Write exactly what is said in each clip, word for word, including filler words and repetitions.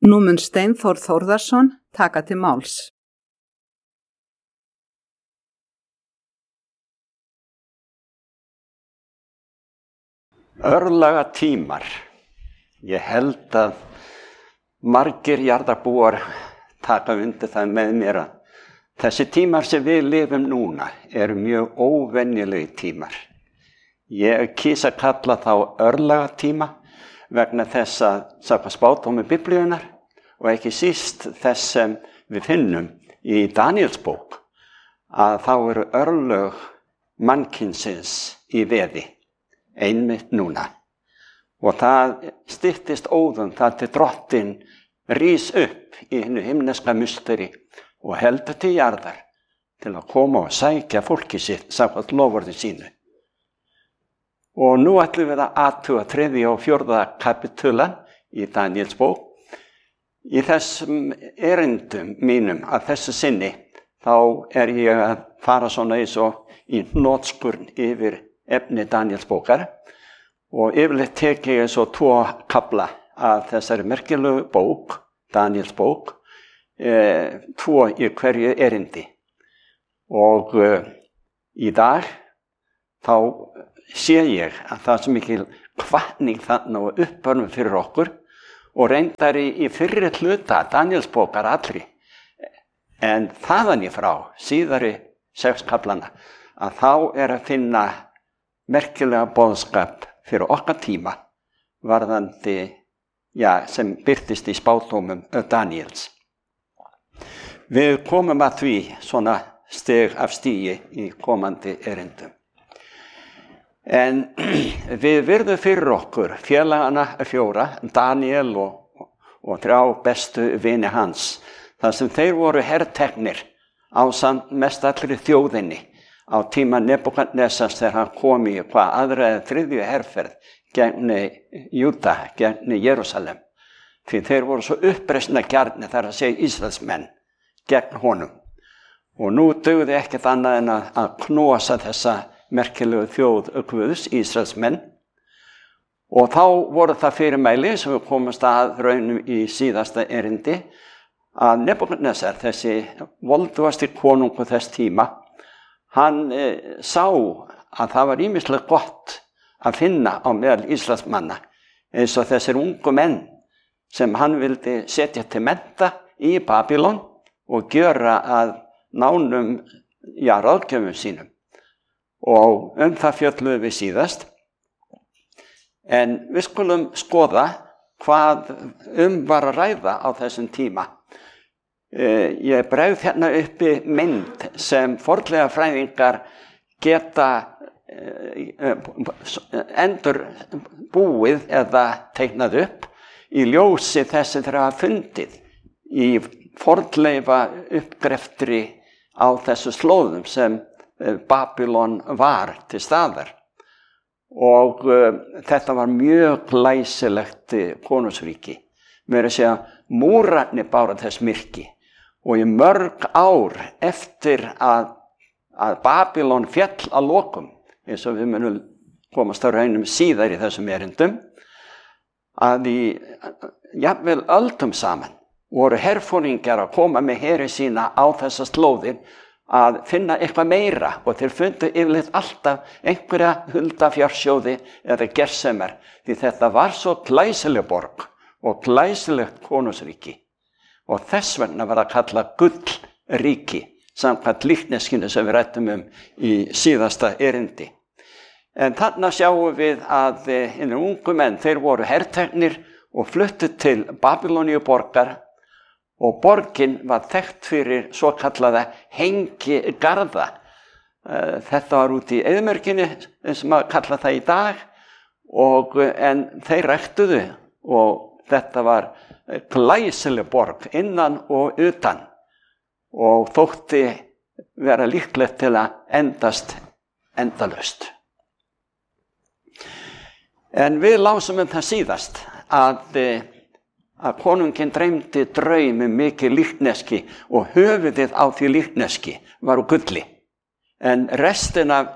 Nú mun Steinþór Þórðarson taka til máls. Örlaga tímar. Ég held að margir jarðarbúar taka undir það með mér að þessi tímar sem við lifum núna eru mjög óvenjulegi tímar. Ég kýs að kalla þá örlaga tíma vegna þess að samkvæmt spádómi Biblíunnar og ekki síst þess sem við finnum í Daníels bók að þá eru örlög mannkynsins í veði. Einmitt núna. Og það styttist óðum þar til drottinn rís upp í hinu himneska musteri og heldur til jarðar til að koma og sækja fólki sitt samkvæmt loforði sínu. Og nú ætlum við að athuga þriðja og fjórða kapitulan í Daníels bók. Í þessum erindum mínum að þessu sinni þá er ég að fara svona eins og í hnotskurn yfir efni Daníels bókar og yfirleitt tek ég svo tvo kafla af þessari merkilegu bók, Daníels bók, e, tvo í hverju erindi. Og e, í dag þá sé ég að það er svo mikil hvatning þarna og uppörnum fyrir okkur og reyndar í, í fyrri hluta Daníels bókar allri. En þaðan í frá, síðari sex kaflana, að þá er að finna merkilega boðskap fyrir okkar tíma varðandi, já, sem birtist í spádómum Daníels. Við komum að því svona stig af stigi í komandi erindum. En við virðum fyrir okkur félagana fjóra, Daníel og, og þrjá bestu vini hans, þar sem þeir voru herteknir ásamt mest allri þjóðinni á tíma Nebúkadnesars þegar hann kom í hvað aðra eða þriðju herferð gegn Júda, gegn Jerúsalem. Því þeir voru svo uppreisna gjarnir þar að segja Ísraelsmenn gegn honum. Og nú dugði ekkert annað en að, að knosa þessa merkilegu þjóð Guðs, Ísraelsmenn. Og þá voru það fyrirmæli sem við komumst að raunum í síðasta erindi að Nebúkadnesar, þessi voldugasti konungur þess tíma, hann e, sá að það var ýmislegt gott að finna á meðal Ísraelsmanna eins og þessir ungu menn sem hann vildi setja til mennta í Babylon og gjöra að nánum, já, ráðgjöfum sínum. Og um það fjölluðum við síðast. En við skulum skoða hvað um var að ræða á þessum tíma. Ég bregð hérna uppi mynd sem fornleifafræðingar geta endur búið eða teiknað upp í ljósi þessi þeir hafa fundið í fornleifa uppgreftri á þessu slóðum sem Babylon var til staðar. Og uh, þetta var mjög glæsilegt konungsríki. Mér er að segja, múrarnir báru þess myrki. Og í mörg ár eftir að, að Babylon féll að lokum, eins og við munum komast á raunum síðar í þessum erindum, að í jafnvel öldum saman voru herforingjar að koma með heri sína á þessar slóðir að finna eitthvað meira og þeir fundu yfirleitt alltaf einhverja huldafjársjóði eða gersemar því þetta var svo glæsileg borg og glæsilegt konungsríki. Og þess vegna var að kalla gullríki, samkvæmt líkneskinu sem við rættum um í síðasta erindi. En þarna sjáum við að hinir ungu menn, þeir voru herteknir og fluttu til Babylóníu borgar og borgin var þekkt fyrir svo kallaða hengigarða. Þetta var út í eyðimörkinni, sem að kalla það í dag, og, en þeir ræktuðu og þetta var glæsileg borg innan og utan og þótti vera líklegt til að endast endalaust. En við lásum um það síðast að, að konunginn dreymdi draum um mikið líkneski og höfuðið á því líkneski var úr gulli. En restin af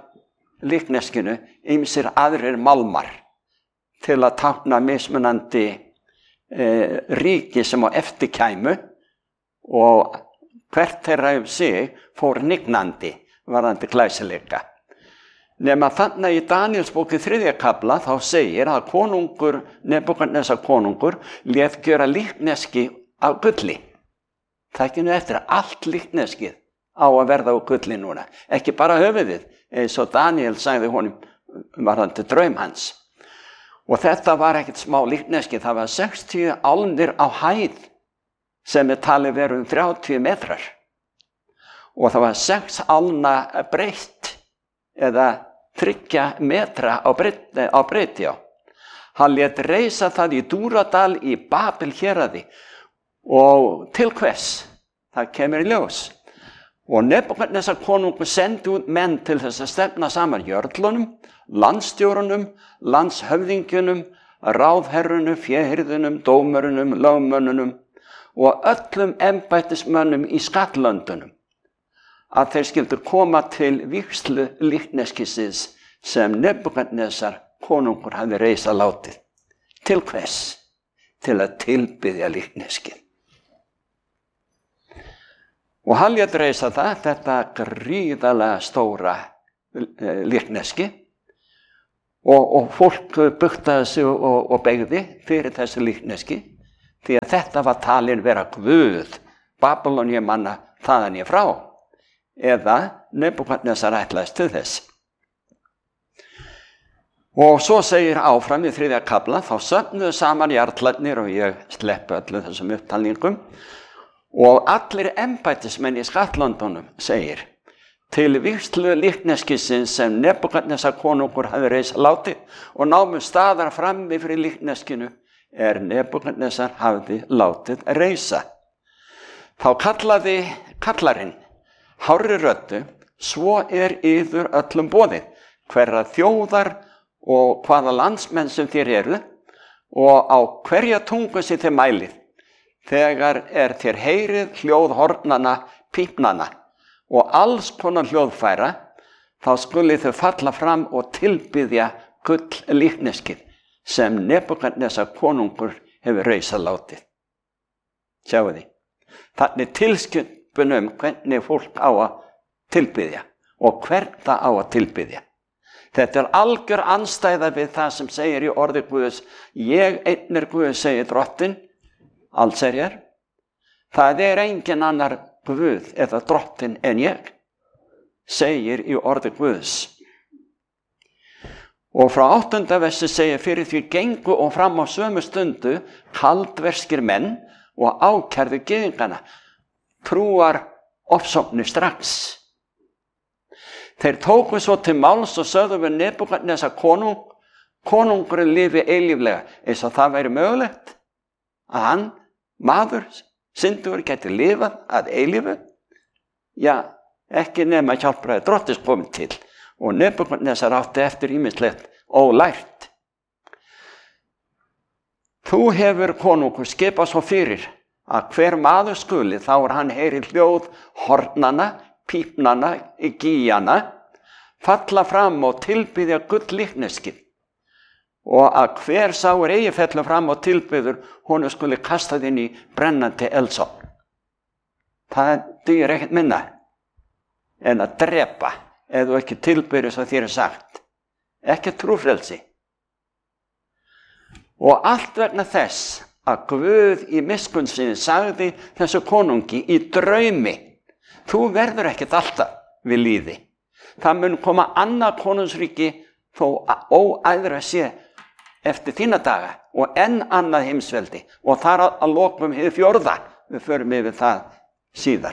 líkneskinu ýmsir aðrir málmar til að tákna mismunandi eh, ríki sem á eftir kæmu og hvert þeirra um sig fór nignandi varðandi glæsileika. Nema þarna í Daníelsbók í þriðja kafla þá segir að konungur, Nebúkadnesar konungur, lét gjöra líkneski af gulli. Það ekki nú eftir að allt líkneskið á að verða á gulli núna. Ekki bara höfuðið, eins og Daníel sagði honum varðandi draum hans. Og þetta var ekkert smá líkneski, það var sextíu álnir á hæð sem er talið verið um þrjátíu metrar. Og það var sex álna breitt eða þriggja metra á breyti, á breyti á. Hann lét reisa það í Dúradal í Babel héraði og til hvers? Það kemur í ljós. Og Nebúkadnesar konungur sendi út menn til þess að stefna saman jördlunum, landstjórunum, landshöfðingjunum, ráðherrunum, féhirðunum, dómurunum, lögmönnunum og öllum embættismönnum í skattlöndunum að þeir skyldu koma til vígslu líkneskisins sem Nebúkadnesar konungur hafði reisa látið. Til hvers? Til að tilbiðja líkneskið. Og hann lét reisa það, þetta gríðarlega stóra líkneski og, og fólk bugtaði sig og, og beygði fyrir þessu líkneski því að þetta var talin vera guð, Babyloniamanna þaðan í frá eða Nebúkadnesar ætlaðist til þess. Og svo segir áfram í þriðja kafla, þá söfnuðu saman jarlarnir og ég sleppi öllu þessum upptalningum og allir embættismenn í skattlöndunum segir til vígslu líkneskisins sem Nebúkadnesar konungur hafði reisa látið og námu staðar frammi fyrir líkneskinu er Nebúkadnesar hafði látið reisa. Þá kallaði kallarinn hárri röddu, svo er yður öllum boðið, hverra þjóðar og hvaða landsmenn sem þér eru og á hverja tungu sem þér mælið. Þegar er þér heyrið hljóð hornana, pípnana og alls konar hljóðfæra, þá skuli þau falla fram og tilbiðja gull líkneskið sem Nebúkadnesar konungur hefur reisa látið. Sjáu því. Þannig tilskipun um hvernig fólk á að tilbiðja og hvern það á að tilbiðja. Þetta er algjör andstæða við það sem segir í orði Guðs, ég einn er Guð, segir drottinn, allsherjar. Það er engin annar Guð eða drottinn en ég, segir í orði Guðs. Og frá áttunda versi segir fyrir því gengu og fram á sömu stundu kaldverskir menn og ákærðu gyðingana, trúar ofsóknu strax. Þeir tóku svo til máls og sögðu við Nebúkadnesar konung, konungurinn lifi eilíflega, eins og það væri mögulegt að hann, maður, syndugur, geti lifað að eilífu. Já, ekki nema hjálpræði drottins komið til og Nebúkadnesar átti eftir ýmislegt ólært. Þú hefur konungur skipað svo fyrir að hver maður skuli, þá er hann heyri hljóð hornana, pípnana, gíjana, falla fram og tilbiðja gull líkneskið og að hver sá er eigi fellur fram og tilbiður, honum skuli kastað inn í brennandi eldsofn. Það dugir ekkert minna en að drepa ef þú ekki tilbiður svo þér er sagt. Ekki trúfrelsi. Og allt vegna þess að Guð í miskunn sinni sagði þessu konungi í draumi, þú verður ekkert alltaf við líði. Það mun koma annað konungsríki þó óæðra sé eftir þína daga og enn annað heimsveldi og þar að lokum hið fjórða, við förum yfir það síðar.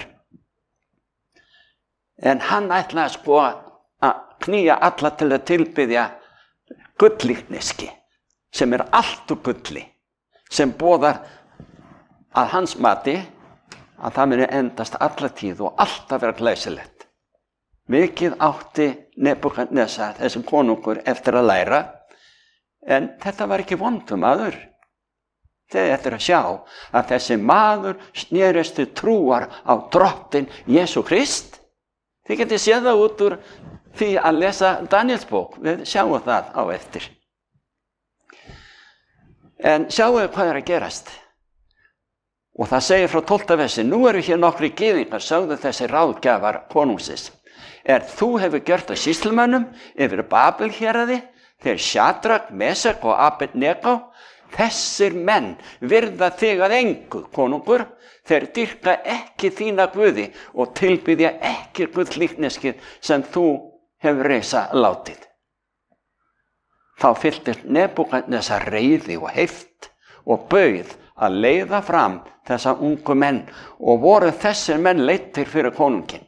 En hann ætlaði sko að knýja alla til að tilbiðja gullíkneski sem er allt úr gulli, sem boðar að hans mati að það muni endast alla tíð og alltaf vera glæsilegt. Mikið átti Nebúkadnesar, þessum konungur, eftir að læra, en þetta var ekki vondur maður. Þegar þetta er að sjá að þessi maður snerist til trúar á drottinn Jesú Krist. Þið getið séð það út úr því að lesa Daníelsbók, við sjáum það á eftir. En sjáu hvað er að gerast. Og það segir frá tólfta versi, nú eru hér nokkri gyðingar, sögðu þessi ráðgjafar konungsins. Er þú hefur gjört að sýslumönnum yfir Babel héraði, þeir Sjadrak, Mesak og Abednego, þessir menn virða þig að engu, konungur, þeir dyrka ekki þína guði og tilbyðja ekki guðlíkneskið sem þú hefur reisa látið. Þá fylltist Nebúkadnesar reiði og heift og bauð að leiða fram þessa ungu menn og voru þessir menn leiddir fyrir konunginn.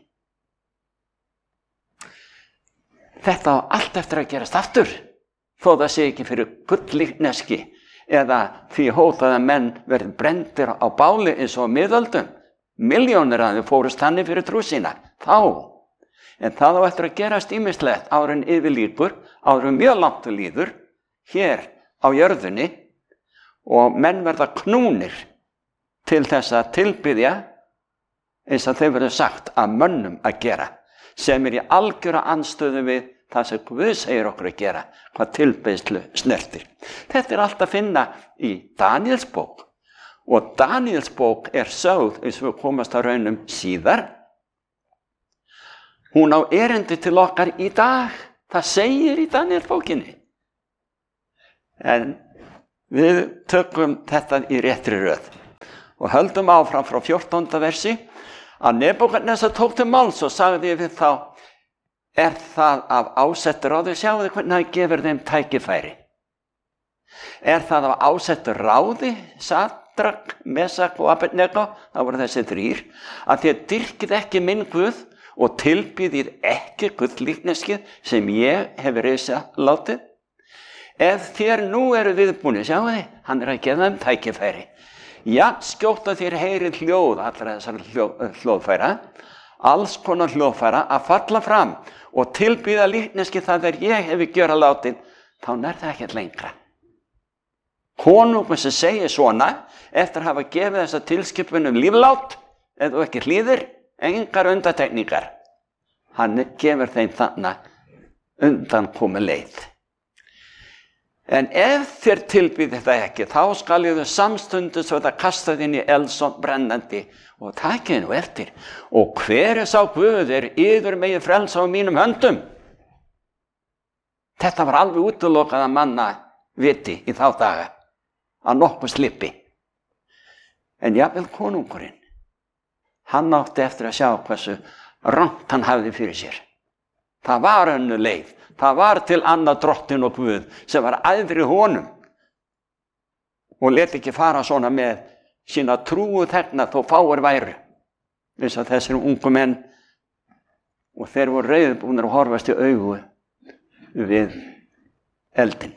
Þetta á allt eftir að gerast aftur, þó það sé ekki fyrir guðlíkneski eða því hótaða menn verði brenndir á báli eins og á miðöldum. Milljónir að þau fórust þannig fyrir trú sína, þá. En það á eftir að gerast ýmislegt áður en yfir lýkur, áður en mjög langt líður, hér á jörðinni og menn verða knúnir til þess að tilbyðja eins og þeir verður sagt að mönnum að gera, sem er í algjöra andstöðu við það sem Guð segir okkur að gera, hvað tilbeiðslu snertir. Þetta er allt að finna í Daníels bók og Daníels bók er sögð eins og við komast að raunum síðar. Hún á erindi til okkar í dag, það segir í Daníels bókinni. En við tökum þetta í réttri röð og höldum áfram frá fjórtánda versi að Nebúkadnesar tók til máls og sagði við þá, er það af ásettur ráði, sjáu þið hvernig það gefur þeim tækifæri. Er það af ásettur ráði, Sjadrak, Mesak og Abednego, það voru þessi þrír, að þér dyrkið ekki minn Guð og tilbyðið ekki guðlíkneskið sem ég hefur reisa látið. Ef þér nú eru viðbúnir, sjáu þið, hann er að gefa þeim tækifæri. Já, skjóta þér heyrið hljóð, allra þessar hljó, hljóðfæra, alls konar hljóðfæra að falla fram og tilbyða líkneski það er ég hefur gjöra látið, þá nær það ekkert lengra. Konungur sem segir svona, eftir að hafa gefið þessa tilskipun um líflát, eða þú ekki hlýðir, engar undantekningar. Hann gefur þeim þannig undan komi leið. En ef þér tilbyðir það ekki, þá skal ég þau samstundis verða kastað inn í eldsótt brennandi og takið nú eftir. Og hver er sá Guð er yður megi frelsa á mínum höndum? Þetta var alveg útilokað að manna viti í þá daga, að nokkuð slippi. En jafnvel konungurinn, hann átti eftir að sjá hversu rangt hann hafði fyrir sér. Það var önnur leið. Það var til annað drottin og Guð sem var æðri honum og let ekki fara svona með sína trúu þegna þó fáir væru eins og þessir ungu menn og þeir voru reiðubúnir að horfast í augu við eldin.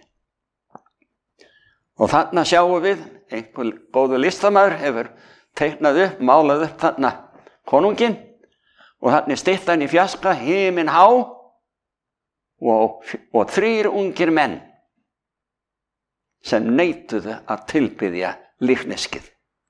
Og þarna sjáum við, einhver góðu listamaður hefur teiknað upp, málað upp þarna konunginn og þarna stytta hann í fjaska, himinn há og, og þrír ungir menn sem neituðu að tilbyðja líkneskið.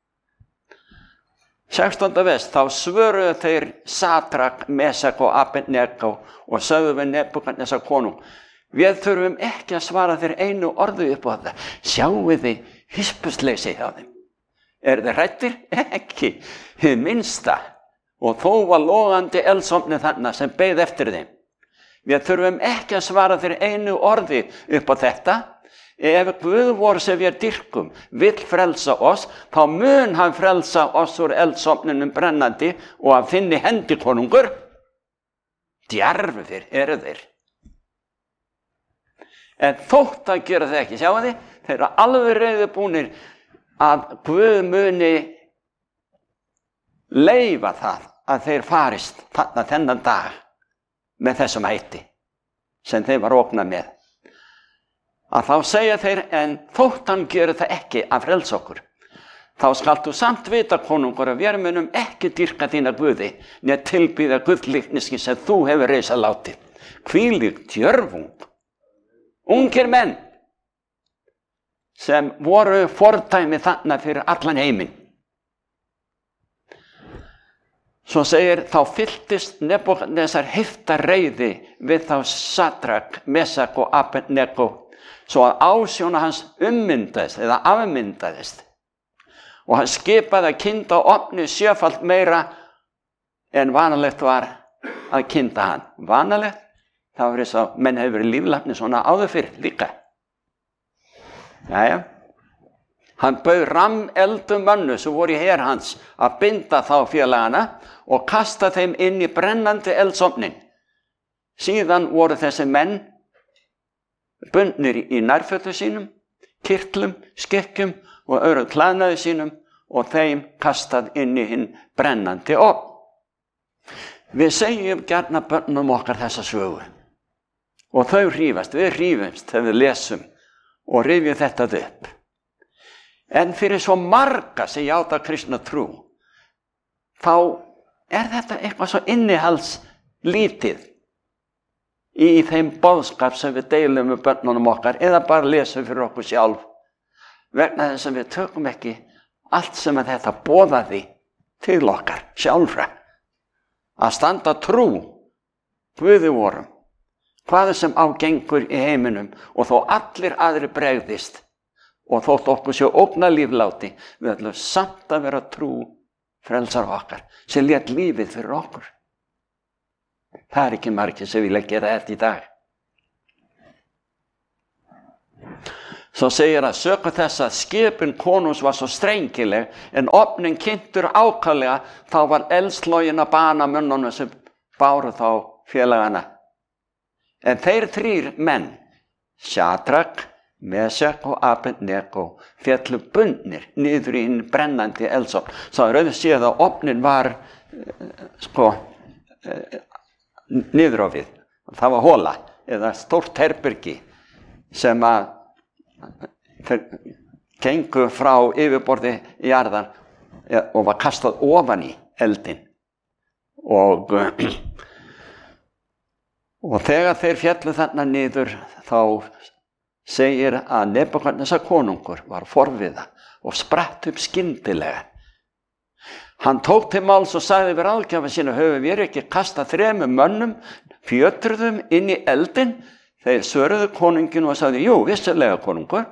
sextánda vers, þá svöruðu þeir Sjadrak, Mesak og Abednego og sögðu við Nebúkadnesar konung, við þurfum ekki að svara þeir einu orðu upp á þetta. Sjáu þið hispursleysi hjá þeim. Er þeir hræddir? Ekki, hið minnsta. Og þó var logandi eldsofni þarna sem beið eftir þeim. Við þurfum ekki að svara þeir einu orði upp á þetta. Ef Guð vor sem við dyrkum vill frelsa oss, þá mun hann frelsa oss úr eldsofninum brennandi og að finni hendi konungur. Djarfir eru þeir. En þótt að gera það ekki, sjáu þið, þeir eru alveg reiðubúnir að Guð muni leyfa það að þeir farist þarna þennan dag með þessum hætti sem þeir var ógnað með. Að þá segja þeir, en þótt hann gerir það ekki að frelsa okkur, þá skaltu samt vita konungur að við munum ekki dyrka þína Guði, neð tilbyða guðlíkneski sem þú hefur reisa látið. Hvílík djörfung. Ungir menn sem voru fordæmi þarna fyrir allan heiminn. Svo segir, þá fylltist Nebúkadnesar heiftarreiði við þá Sjadrak, Mesak og Abednego, svo að ásjóna hans ummyndaðist eða afmyndaðist. Og hann skipaði að kynda ofni sjöfalt meira en vanalegt var að kynda hann. Vanalegt, það var þess að menn hefur verið líflækni svona áður fyrr líka. Jæja. Hann bauð rammeldum mönnu sem voru í her hans að binda þá félagana og kasta þeim inn í brennandi eldsofnin. Síðan voru þessi menn bundnir í nærfötu sínum, kirtlum, skikkjum og öðrum klæðnaði sínum og þeim kastað inn í hinn brennandi ofn. Við segjum gjarna börnum okkar þessa sögu og þau hrífast, við hrífumst þegar við lesum og rifjum þetta upp. En fyrir svo marga sem játa kristna trú, þá er þetta eitthvað svo innihaldslítið í þeim boðskap sem við deilum með börnunum okkar eða bara lesum fyrir okkur sjálf, vegna þess að við tökum ekki allt sem að þetta boðaði til okkar sjálfra. Að standa trú Guði vorum, hvað sem ágengur í heiminum og þó allir aðri bregðist og þótt okkur séu ógna lífláti, við ætlum samt að vera trú frelsar okkar sem lét lífið fyrir okkur. Það er ekki margir sem vilja gera þetta í dag. Svo segir að söku þess að skipun konungs var svo strengileg en ofnin kynntur ákaflega, þá var eldslogin að bana mönnunum sem báru þá félagana. En þeir þrír menn, Sjadrak, Mesek og Abednego, féllu bundnir niður í hinn brennandi eldsofn. Svo er auðvitað séð að ofnin var sko niður á við. Það var hóla eða stórt herbergi sem að þeir gengu frá yfirborði í jarðar og var kastað ofan í eldin. Og, og þegar þeir féllu þarna niður, þá segir að Nebúkadnesar konungur var forviða og spratt upp skyndilega. Hann tók til máls og sagði við ráðgjafa sína, höfum við ekki kastað þremur mönnum, fjötruðum inn í eldin? Þeir svöruðu konunginu og sagði, jú, vissulega konungur.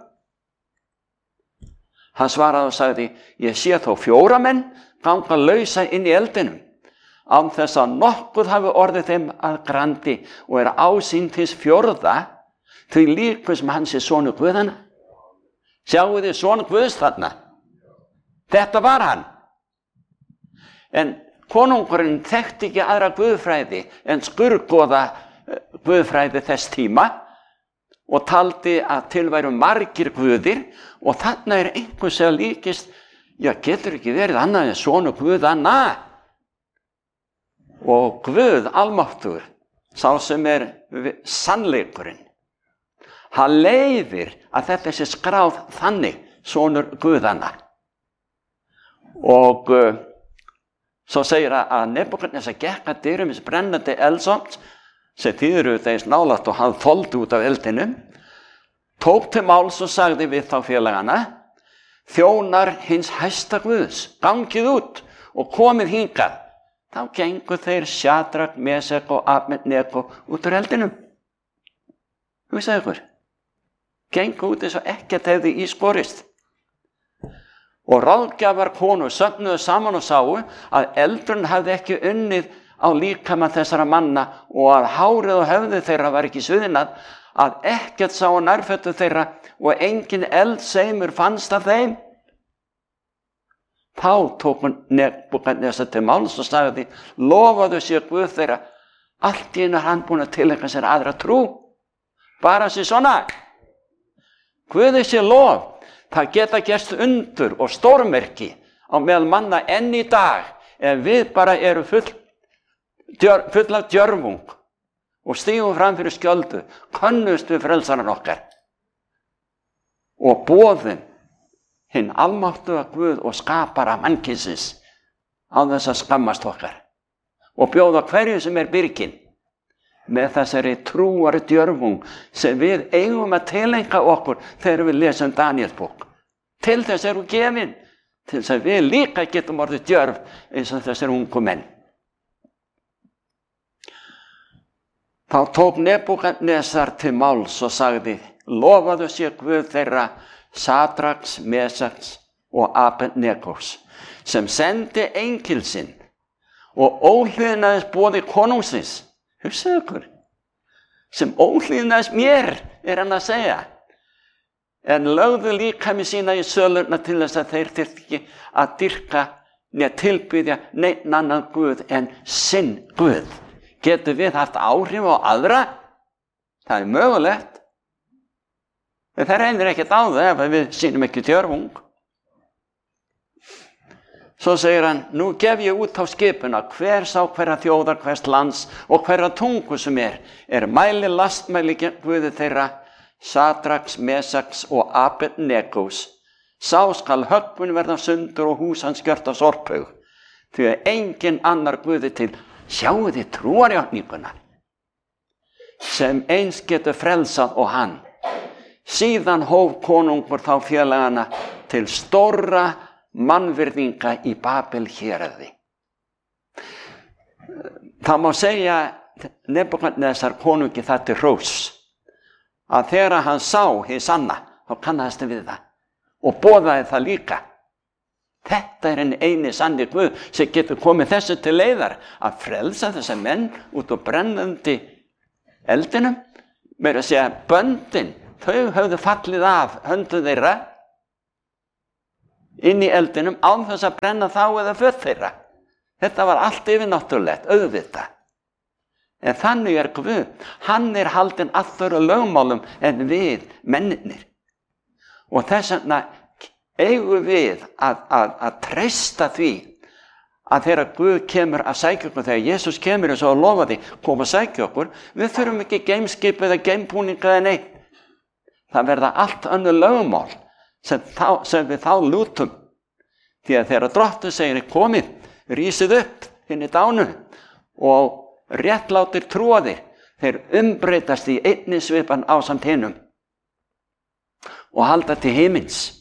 Hann svaraði og sagði, ég sé þó fjóra menn ganga lausa inn í eldinum, án þess að nokkuð hafi orðið þeim að grandi og er ásýnd hins fjórða, því líku sem hann sé sonur Guðanna. Sjáu þið sonur Guðs þarna? Þetta var hann. En konungurinn þekkti ekki aðra guðfræði en skurgoða guðfræði þess tíma og taldi að til væru margir guðir og þarna er einhver sem líkist, já, getur ekki verið annað en sonur Guðanna. Og Guð almáttugur, sá sem er sannleikurinn, hann leyfir að þetta sé skráð þannig, sonur Guðanna. Og uh, svo segir að Nebúkadnesar gekk að dyrum í brennandi eldsofns, sem þýðir þeir nálægt og hann þoldi út af eldinum, tók til máls og sagði við þá félagana, þjónar hins hæsta Guðs, gangið út og komið hingað. Þá gengu þeir Sjadrak, Mesek og Abednego út úr eldinum. Hugsaðu ykkur, gengu út eins og ekkert hefði í skorist. Og ráðgjafar konur söfnuðu saman og sáu að eldurinn hafði ekki unnið á líkama þessara manna og að hárið og höfðið þeirra var ekki sviðnað, að ekkert sá nærfötu þeirra og engin eldseimur fannst af þeim. Þá tók Nebúkadnesar til máls og sagði, lofaðu sér Guð þeirra, allt í einu er hann búinn að tileinka sér aðra trú. Bara sér svona. Guði sé lof. Það geta gerst undur og stórmerki á meðal manna enn í dag ef við bara eru full, djör, full af djörfung og stígum fram fyrir skjöldu, könnumst við frelsarann okkar og boðum hinn almáttuga Guð og skapara mannkynsins á þess að skammast okkar og bjóða hverju sem er byrgin með þessari trúari djörfung sem við eigum að tileinka okkur þegar við lesum Daníels bók. Til þess er hún gefin, til þess að við líka getum orðið djörf eins og þessir ungu menn. Þá tók Nebúkadnesar til máls og sagði, lofaðu sér Guð þeirra Sadraks, Mesaks og Abednegós, sem sendi engil sinn og óhlýðnaðist boði konungsins. Hugsaðu ykkur, sem óhlýðnaðist mér, er hann að segja, en lögðu líkami sína í sölurnar til þess að þeir þyrftu ekki að dyrka né tilbiðja neinn annan Guð en sinn Guð. Getum við haft áhrif á aðra? Það er mögulegt. En það reynir ekkert á það ef við sýnum ekki djörfung. Svo segir hann, nú gef ég út á skipuna hver sá hverra þjóðar, hvers lands og hverra tungu sem er, er mæli lastmæli gegn Guði þeirra, Sadraks, Mesaks og Abednegós. Sá skal höggvinn verða sundur og hús hans gjört á sorphaug, því að engin annar Guði til. Sjáu þið trúarjátninguna sem eins getur frelsað og hann. Síðan hóf konungur þá félagana til stórra mannvirðinga í Babel héraði. Það má segja Nebúkadnesar konungi það til hróss að þegar hann sá hið sanna, þá kannaðist hann við það og boðaði það líka. Þetta er en eini sanni Guð sem getur komið þessu til leiðar að frelsa þessa menn út á brennandi eldinum. Meira að segja böndin, þau höfðu fallið af höndum þeirra inn í eldinum án þess að brenna þá eða föt þeirra. Þetta var allt yfirnáttúrulegt, auðvitað. En þannig er Guð, hann er haldinn allur og lögmálum en við mennirnir. Og þess vegna eigum við að, að, að treysta því að þegar Guð kemur að sækja okkur, þegar Jesús kemur eins og að lofa því, koma að sækja okkur, við þurfum ekki geimskip eða geimbúninga eða neitt. Það verða allt önnur lögmál sem, þá, sem við þá lútum. Því að þegar Drottinn segir komið, rísið upp hinn í dánu og réttlátir trúaðir, þeir umbreytast í einni svipan ásamt hinum og halda til himins.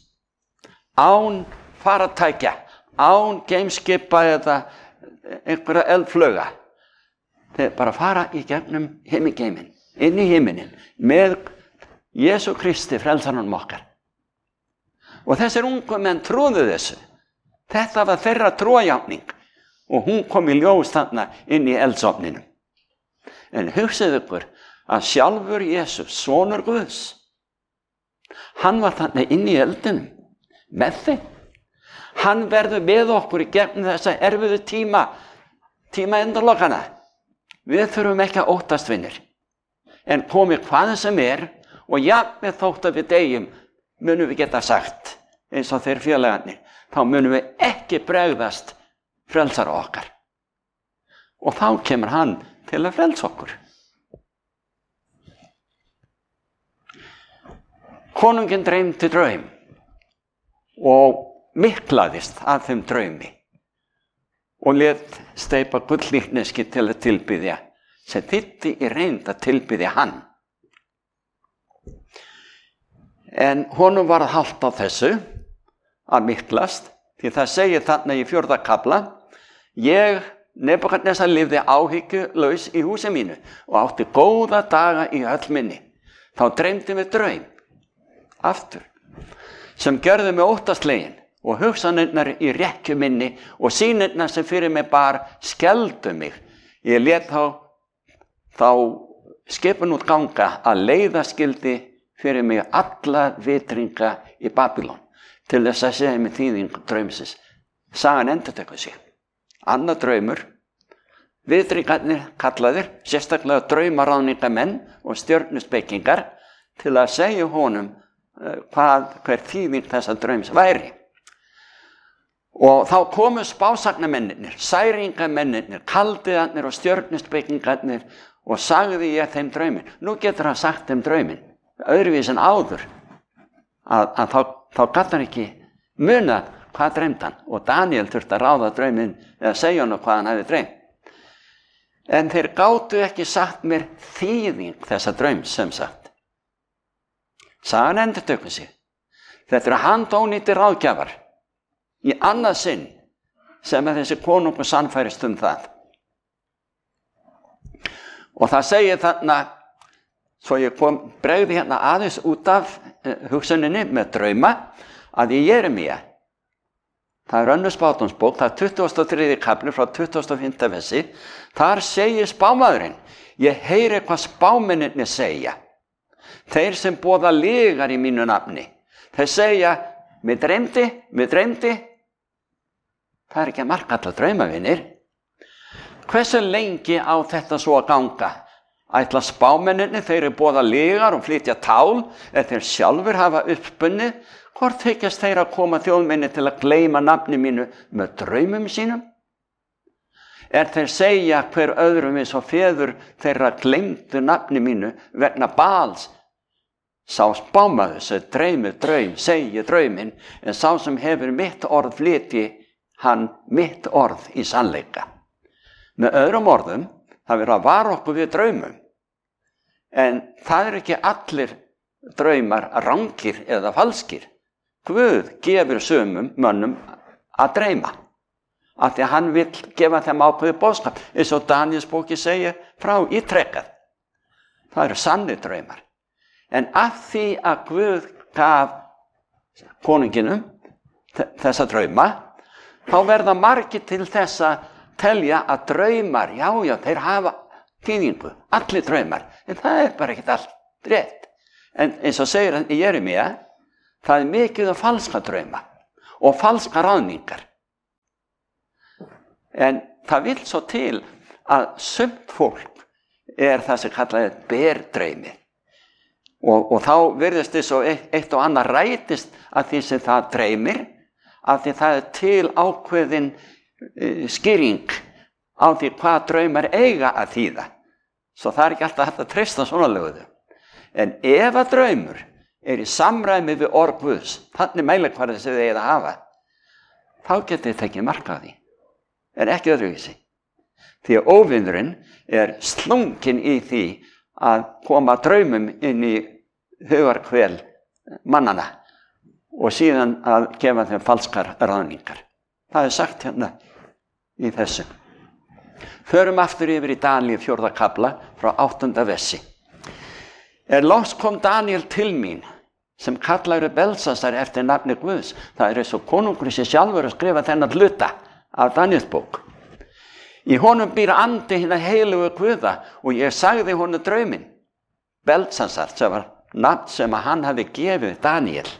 Án faratækja, án geimskipa eða einhverja eldflauga. Þeir bara fara í gegnum himingeimin, inn í himinin, með Jesú Kristi frelsaranum okkar. Og þessir ungu menn trúðu þessu. Þetta var þeirra trúarjátning og hún kom í ljós þarna inn í eldsofninum. En hugsið ykkur að sjálfur Jesús, sonur Guðs, hann var þarna inn í eldinum. Með þeim. Hann verður með okkur í gegnum þessa erfiðu tíma, tíma endalokana. Við þurfum ekki að óttast vinir. En komið hvað sem er og jafnvel þótt að við deyjum munum við geta sagt, eins og þeir félagarnir, þá munum við ekki bregðast frelsara okkar. Og þá kemur hann til að frelsa okkur. Konunginn dreymdi draum og miklaðist af þeim draumi og lét steypa gullíkneski til að tilbiðja, sem þýddi í reynd að tilbiðja hann. En honum var að halda á þessu að miklast, því það segir þarna í fjórða kafla, ég, Nebúkadnesar, lifði áhyggjulaus í húsi mínu og átti góða daga í öll minni. Þá dreymdi mig draum, aftur, sem gjörði mig óttaslegin og hugsanirnar í rekkju minni og sýnirnar sem fyrir mig bar skelfdu mig. Ég lét þá, þá skipun út ganga að leiða skildi fyrir mig alla vitringa í Babylon til þess að segja mig þýðing draumsins. Sagan endurtekur sig. Annar draumur, vitringarnir kallaðir, sérstaklega draumaráðningamenn og stjörnuspekingar til að segja honum hvað, hver þýðing þessa draums væri. Og þá komu spásagnamennirnir, særingamennirnir, kaldiðarnir og stjörnuspekingarnir og sagði ég þeim draumin. Nú getur hann sagt þeim draumin, öðruvís en áður, að, að þá, þá gat hann ekki muna hvað dreymd hann. Og Daniel þurfti að ráða draumin eða segja hann hvað hann hefði dreymt. En þeir gátu ekki sagt mér þýðing þessa draums sem sagt. Sagan endurtekur sig. Þetta eru handónýtir ráðgjafar í annað sinn sem að þessi konungur sannfærist um það. Og það segir þarna svo ég kom bregði hérna aðeins út af uh, hugsuninni með drauma, að í Jeremía, það er önnur spádómsbók, það er tuttugasti og þriðji kafli frá tuttugasta og fimmta versi, þar segir spámaðurinn, ég heyri hvað spámennirnir segja. Þeir sem boða lygar í mínu nafni, þeir segja, mig dreymdi, mig dreymdi. Það er ekki að marka alla draumavinir. Hversu lengi á þetta svo að ganga? Ætla spámennirnir, þeir eru boða lygar og flytja tál, eða þeir sjálfur hafa uppspunnið, hvort þykjast þeir að koma þjóðminni til að gleyma nafni mínu með draumum sínum? Er þeir segja hver öðrum eins og feður þeirra gleymdu nafni mínu vegna Baals? Sá spámaður sem dreymir draum, segi drauminn, en sá sem hefur mitt orð flytji hann mitt orð í sannleika. Með öðrum orðum, það verður að vara okkur við draumum. En það er ekki allir draumar rangir eða falskir. Guð gefur sumum mönnum að dreyma. Af því að hann vill gefa þeim ákveðið boðskap. Eins og Daníels bóki segir frá ítrekað. Það eru sannir draumar. En af því að Guð gaf konunginum þessa drauma, þá verða margir til þess að telja að draumar, já, já, þeir hafa þýðingu, allir draumar, en það er bara ekkert allt rétt. En eins og segir hann í Jeremía, það er mikið af falska drauma og falska ráðningar. En það vill svo til að sumt fólk er það sem kallaði berdraumi. Og, og þá virðist þess að eitt, eitt og annað rætist að því sem það dreymir, af því það er til ákveðin uh, skýring á því hvað draumar eiga að þýða. Svo það er ekki alltaf hægt að treysta svona löguðu. En ef að draumur er í samræmi við orð Guðs, þannig mælikvarði sem þið eigið að hafa, þá getið þið tekið mark á því, en ekki öðruvísi. Því að óvinurinn er slungin í því að koma draumum inn í hugarkvel mannana og síðan að gefa þeim falskar ráðningar. Það er sagt hérna í þessu. Förum aftur yfir í Daníel fjórða kafla frá áttunda versi. Er loks kom Daníel til mín, sem kallaður Belsasar eftir nafni Guðs. Það er eins og konungur sem sjálfur að skrifa þennan hluta af Daníels bók. Í honum býr andi hinna heilugu Guða og ég sagði honum drauminn. Belsasar, sem var nafn sem að hann hafi gefið Daníel.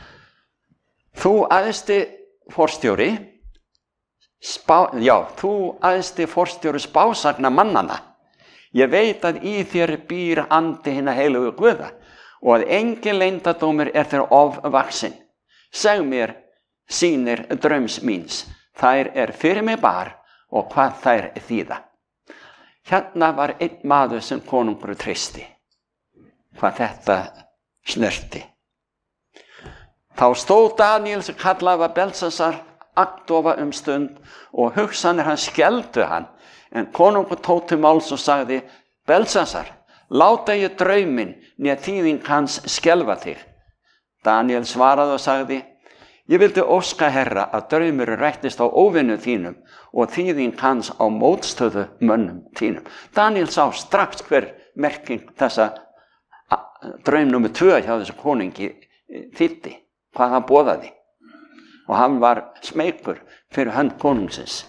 Þú æðsti forstjóri, spá, já, þú æðsti forstjóri spásagna mannana. Ég veit að í þér býr andi hinna heilugu Guða og að engin leyndardómur er þér ofvaxinn. Seg mér sýnir draums míns, þær er fyrir mig bar og hvað þær þýða. Hérna var einn maður sem konungur treysti, hvað þetta snerti. Þá stóð Daníel sem kallaði var Belsasar agndofa um stund og hugsanir hans skelfdu hann, en konungur tók til máls og sagði, Belsasar, láta ég drauminn né þýðing hans skelfa þig. Daníel svaraði og sagði, ég vildi óska Herra að draumur rættist á óvinnu þínum og þýðing hans á mótstöðu mönnum þínum. Daníel sá strax hver merking þessa draum númer tvö hjá þessu konungi þýddi, hvað hann boðaði. Og hann var smeykur fyrir hönd konungsins.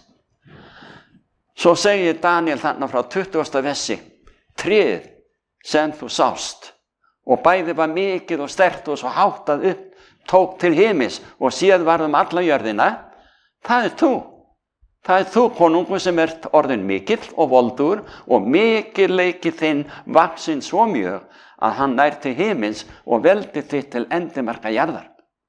Svo segir Daníel þarna frá tuttugasta versi, tréð sem þú sást og bæði var mikið og sterkt og svo háttað upp, tók til himins og séð varð um alla jörðina, það er þú. Það er þú, konungur, sem ert orðin mikill og voldur og mikil leiki þinn vaxinn svo mjög að hann nær til himins og veldi þitt til endimarka jarðar.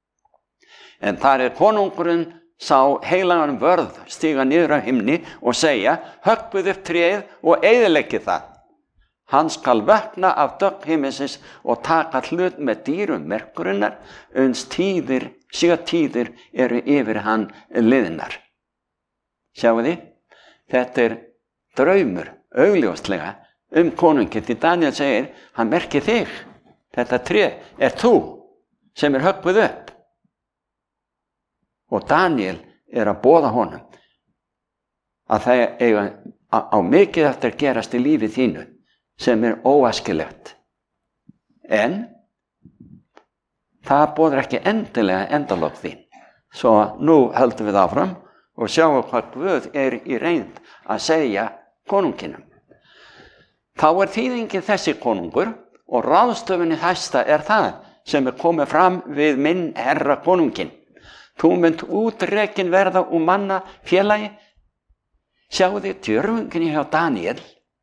En þar er konungurinn sá heilagan vörð stíga niður á himni og segja, höggvið upp tréð og eyðileggið það. Hann skal vökna af dögg himinsins og taka hlut með dýrum merkurinnar, uns tíðir, sjö tíðir eru yfir hann liðnar. Sjáu þið, þetta er draumur, augljóslega, um konunginn. Því Daníel segir, hann merkir þig. Þetta tré er þú sem er höggvið upp. Og Daníel er að boða honum að það eiga á mikið eftir gerast í lífi þínu sem er óæskilegt. En það boðar ekki endilega endalok þín. Svo nú höldum við áfram og sjáum hvað Guð er í reynd að segja konunginum. Þá er þýðingin þessi konungur og ráðstöfunin hæsta er það sem er komið fram við minn herra konungin. Þú munt útrekin verða úr manna félagi. Sjáu þið djörfunginni hjá Daniel.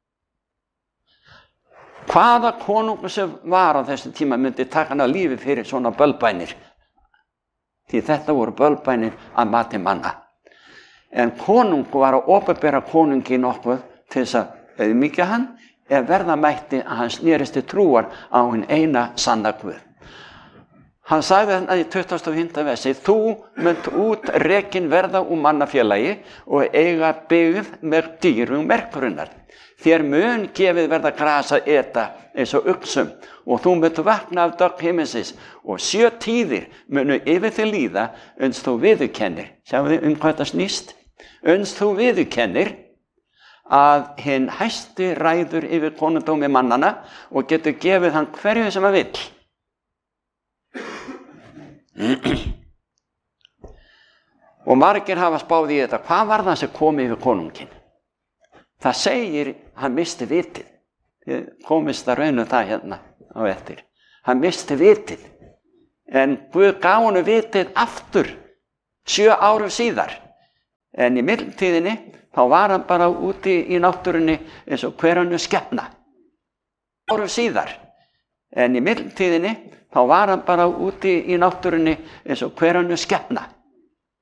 Hvaða konungur sem var á þessum tíma myndi taka hann á lífi fyrir svona bölbænir? Því þetta voru bölbænir að mati manna. En konungur var að opinbera konungi nokkuð til þess að auðmýkja hann ef verða mætti að hann snerist til trúar á hinn eina sanna Guð. Hann sagði þannig í tuttugasta og fimmta versi, þú munt út rekin verða úr mannafélagi og eiga byggð með dýrum merkurunnar. Þér mun gefið verða grasa eta eins og uxum og þú munt vakna af dögg himinsins og sjö tíðir munu yfir þig líða uns þú viðurkennir. Sjáum þið um hvað þetta snýst? Uns þú viðurkennir að hinn hæsti ræður yfir konungdómi mannana og getur gefið hann hverju sem hann vill. Og margir hafa spáð í þetta, hvað var það sem kom yfir konungin? Það segir, hann misti vitið. Þið komist að raunum það hérna á eftir. Hann misti vitið. En Guð gaf honum vitið aftur, sjö árum síðar. En í milltíðinni, þá var hann bara úti í náttúrunni eins og hver önnur skepna. Árum síðar. En í milltíðinni, þá var hann bara úti í náttúrunni eins og hver önnur skepna.